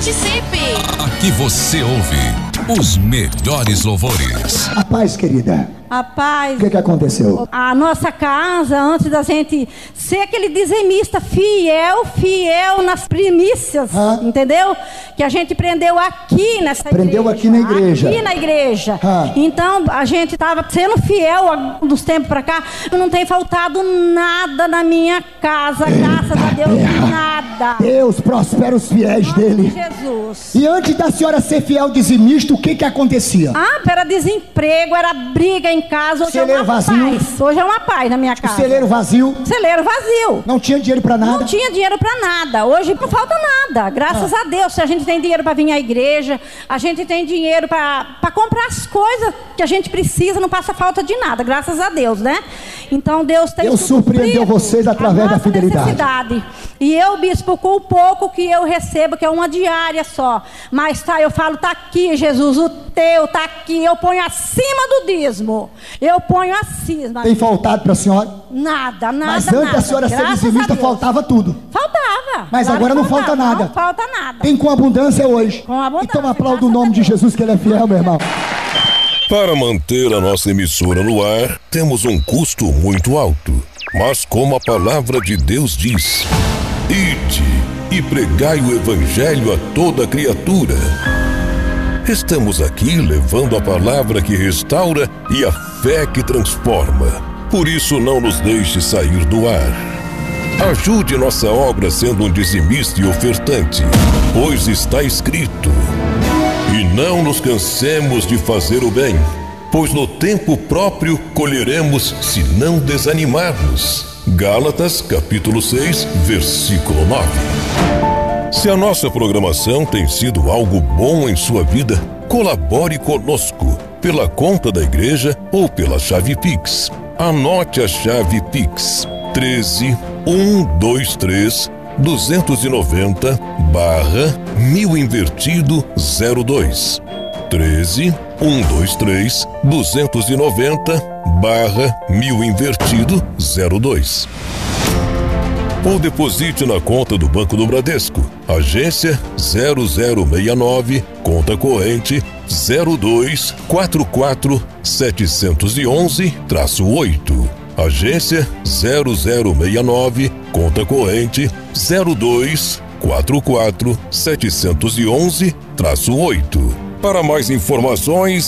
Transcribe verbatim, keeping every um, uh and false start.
Participe! Aqui você ouve os melhores louvores. A paz, querida. Rapaz, O que que aconteceu? a nossa casa, antes da gente ser aquele dizimista fiel, fiel nas primícias, Ah. entendeu? Que a gente prendeu aqui nessa Prendeu igreja. aqui na igreja. Aqui na igreja. Ah. Então, a gente estava sendo fiel há- dos tempos para cá. Não tem faltado nada na minha casa, graças a Deus, terra. nada. Deus prospera os fiéis dele. Jesus. E antes da senhora ser fiel dizimista, o que que acontecia? Ah, era desemprego, era briga em casa. Hoje Celeiro é uma vazio. paz. Hoje é uma paz na minha O casa. celeiro vazio. Celeiro vazio. Não tinha dinheiro pra nada. Não tinha dinheiro pra nada. Hoje não falta nada. Graças Ah. a Deus. Se a gente tem dinheiro pra vir à igreja, a gente tem dinheiro pra pra comprar as coisas que a gente precisa, não passa falta de nada. Graças a Deus, né? Então Deus tem Deus surpreendeu suprido vocês através a da nossa fidelidade. necessidade. E eu, bispo, com o pouco que eu recebo, que é uma diária só, mas tá, eu falo, tá aqui, Jesus, o teu tá aqui, eu ponho acima do dízimo. Eu ponho acima. Tem faltado pra senhora? Nada, nada, Mas antes nada. da senhora ser Graças dizimista, a Deus. faltava tudo. Faltava. Mas Claro agora que não falta faltava, nada. Não falta nada. Tem com abundância hoje. Com abundância, Então aplauda o graças nome a de Deus. Jesus, que ele é fiel, meu irmão. Para manter a nossa emissora no ar, temos um custo muito alto. Mas como a palavra de Deus diz: ide e pregai o evangelho a toda criatura. Estamos aqui levando a palavra que restaura e a fé que transforma. Por isso não nos deixe sair do ar. Ajude nossa obra sendo um dizimista e ofertante, pois está escrito: e não nos cansemos de fazer o bem, pois no tempo próprio colheremos se não desanimarmos. Gálatas capítulo seis, versículo nove. Se a nossa programação tem sido algo bom em sua vida, colabore conosco pela conta da igreja ou pela chave Pix. Anote a chave Pix: treze, cento e vinte e três, duzentos e noventa, barra mil invertido zero dois. treze, cento e vinte e três, duzentos e noventa, barra mil invertido zero dois. Ou deposite na conta do Banco do Bradesco, agência zero zero seis nove, conta corrente zero dois quatro quatro sete um um oito. Agência zero zero seis nove, conta corrente zero dois quatro quatro sete um um oito. Para mais informações,